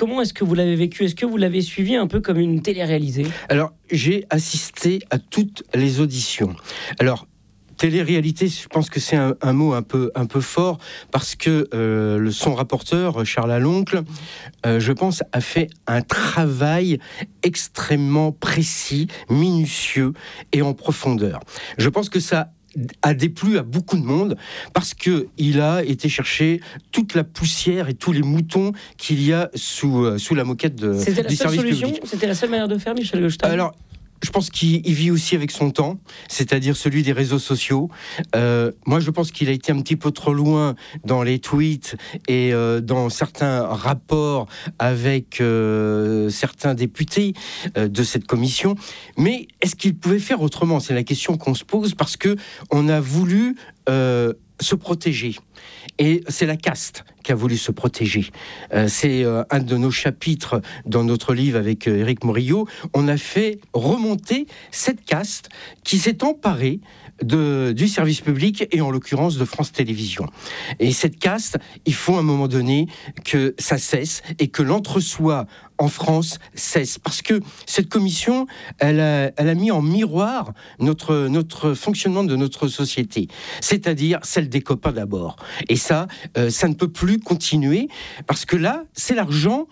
Comment est-ce que vous l'avez vécu ? Est-ce que vous l'avez suivi un peu comme une télé-réalisée ? Alors, j'ai assisté à toutes les auditions. Alors, télé-réalité, je pense que c'est un mot un peu fort, parce que son rapporteur, Charles Aloncle, je pense, a fait un travail extrêmement précis, minutieux et en profondeur. Je pense que ça a déplu à beaucoup de monde, parce qu'il a été chercher toute la poussière et tous les moutons qu'il y a sous la moquette du service public. C'était la seule manière de faire, Michel Goldstein ? Alors, je pense qu'il vit aussi avec son temps, c'est-à-dire celui des réseaux sociaux. Moi, je pense qu'il a été un petit peu trop loin dans les tweets et dans certains rapports avec certains députés de cette commission. Mais est-ce qu'il pouvait faire autrement ? C'est la question qu'on se pose, parce que on a voulu se protéger. Et c'est la caste qui a voulu se protéger. C'est un de nos chapitres dans notre livre avec Éric Morillo. On a fait remonter cette caste qui s'est emparée du service public, et en l'occurrence de France Télévisions. Et cette caste, il faut à un moment donné que ça cesse et que l'entre-soi en France cesse. Parce que cette commission, elle a mis en miroir notre fonctionnement de notre société, c'est-à-dire celle des copains d'abord. Et ça ne peut plus continuer, parce que là, c'est l'argent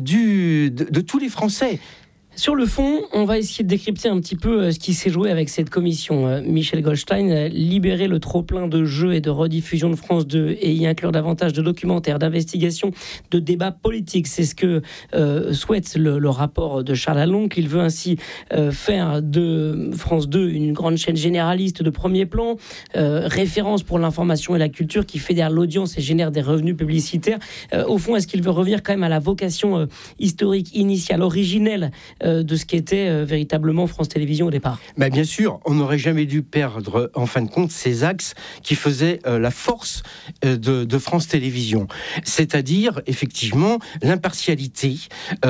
de tous les Français. Sur le fond, on va essayer de décrypter un petit peu ce qui s'est joué avec cette commission. Michel Goldstein, libérer le trop-plein de jeux et de rediffusion de France 2 et y inclure davantage de documentaires, d'investigations, de débats politiques. C'est ce que souhaite le rapport de Charles Aloncle. Il veut ainsi faire de France 2 une grande chaîne généraliste de premier plan, référence pour l'information et la culture, qui fédère l'audience et génère des revenus publicitaires. Au fond, est-ce qu'il veut revenir quand même à la vocation historique, initiale, originelle de ce qu'était véritablement France Télévisions au départ? Bien sûr, on n'aurait jamais dû perdre, en fin de compte, ces axes qui faisaient la force de France Télévisions. C'est-à-dire, effectivement, l'impartialité,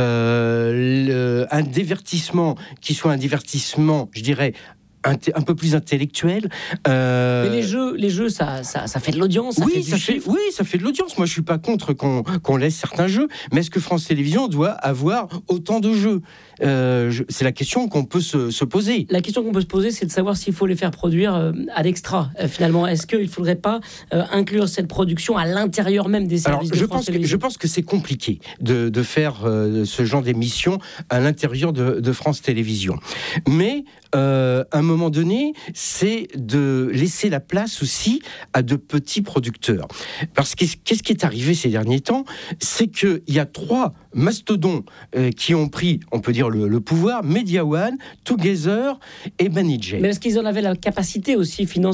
un divertissement qui soit un divertissement, je dirais, un peu plus intellectuel. Mais les jeux, ça fait de l'audience, ça fait de l'audience. Moi, je suis pas contre qu'on laisse certains jeux, mais est-ce que France Télévisions doit avoir autant de jeux ? C'est la question qu'on peut se poser. La question qu'on peut se poser, c'est de savoir s'il faut les faire produire à l'extra. Finalement, est-ce qu'il ne faudrait pas inclure cette production à l'intérieur même des services de France Télévisions ? Je pense que c'est compliqué de faire ce genre d'émission à l'intérieur de France Télévisions. Mais à un moment donné, c'est de laisser la place aussi à de petits producteurs. Parce que qu'est-ce qui est arrivé ces derniers temps ? C'est qu'il y a 3 mastodons qui ont pris, on peut dire, le pouvoir: Media One, Together et Banijay. Mais est-ce qu'ils en avaient la capacité aussi financière ?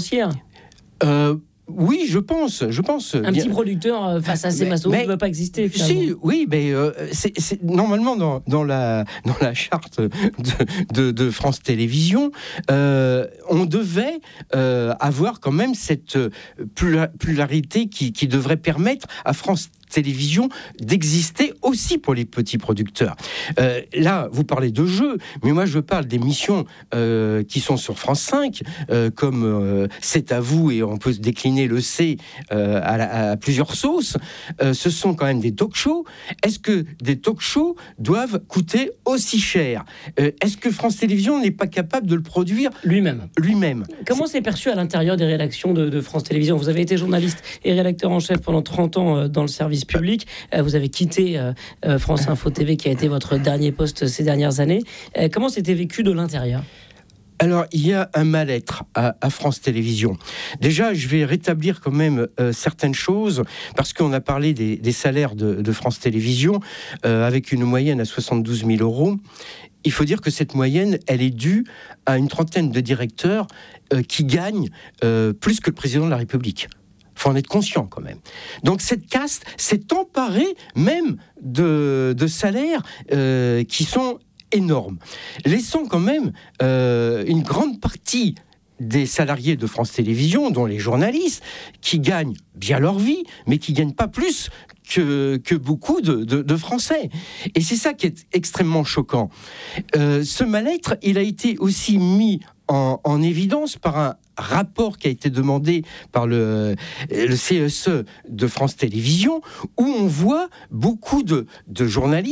Oui, je pense. Un petit producteur face à ces mastodontes ne va pas exister, finalement. Si, oui, mais c'est normalement dans la charte de France Télévisions, on devait avoir quand même cette pluralité qui devrait permettre à France Télévisions d'exister aussi pour les petits producteurs. Là, vous parlez de jeux, mais moi je parle d'émissions qui sont sur France 5, comme C'est à vous, et on peut se décliner le C à plusieurs sauces. Ce sont quand même des talk-shows. Est-ce que des talk-shows doivent coûter aussi cher ? Est-ce que France Télévisions n'est pas capable de le produire lui-même ? Comment c'est perçu à l'intérieur des rédactions de France Télévisions ? Vous avez été journaliste et rédacteur en chef pendant 30 ans dans le service public. Vous avez quitté France Info TV, qui a été votre dernier poste ces dernières années. Comment c'était vécu de l'intérieur ? Alors, il y a un mal-être à France Télévisions. Déjà, je vais rétablir quand même certaines choses, parce qu'on a parlé des salaires de France Télévisions, avec une moyenne à 72 000 €. Il faut dire que cette moyenne, elle est due à une trentaine de directeurs qui gagnent plus que le président de la République. Il faut en être conscient quand même. Donc cette caste s'est emparée même de salaires qui sont énormes, laissant quand même une grande partie des salariés de France Télévisions, dont les journalistes, qui gagnent bien leur vie, mais qui ne gagnent pas plus que beaucoup de Français. Et c'est ça qui est extrêmement choquant. Ce mal-être, il a été aussi mis en évidence par un rapport qui a été demandé par le CSE de France Télévisions, où on voit beaucoup de journalistes